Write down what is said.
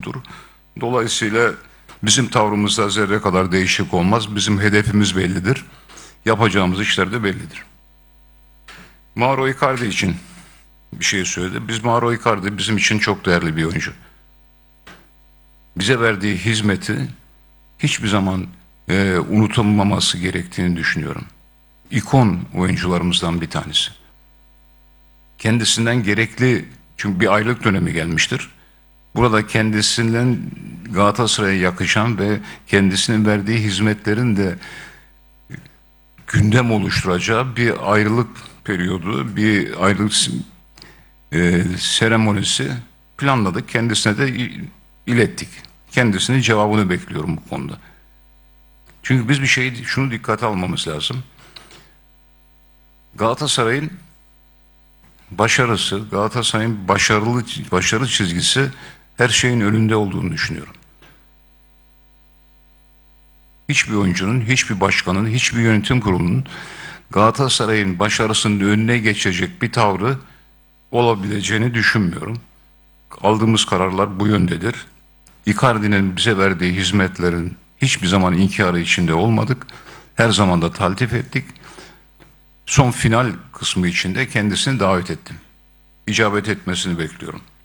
budur. Dolayısıyla bizim tavrımızda zerre kadar değişik olmaz. Bizim hedefimiz bellidir. Yapacağımız işler de bellidir. Mauro Icardi için bir şey söyledi. Mauro Icardi bizim için çok değerli bir oyuncu. Bize verdiği hizmeti hiçbir zaman unutulmaması gerektiğini düşünüyorum. İkon oyuncularımızdan bir tanesi. Kendisinden gerekli, çünkü bir aylık dönemi gelmiştir. Burada kendisinden Galatasaray'a yakışan ve kendisinin verdiği hizmetlerin de gündem oluşturacağı bir ayrılık periyodu, bir ayrılık seremonisi planladık. Kendisine de ilettik. Kendisinin cevabını bekliyorum bu konuda. Çünkü biz şunu dikkate almamız lazım. Galatasaray'ın başarısı, Galatasaray'ın başarı çizgisi her şeyin önünde olduğunu düşünüyorum. Hiçbir oyuncunun, hiçbir başkanın, hiçbir yönetim kurulunun Galatasaray'ın başarısının önüne geçecek bir tavrı olabileceğini düşünmüyorum. Aldığımız kararlar bu yöndedir. Icardi'nin bize verdiği hizmetlerin hiçbir zaman inkarı içinde olmadık. Her zaman da taltif ettik. Son final kısmı içinde kendisini davet ettim. İcabet etmesini bekliyorum.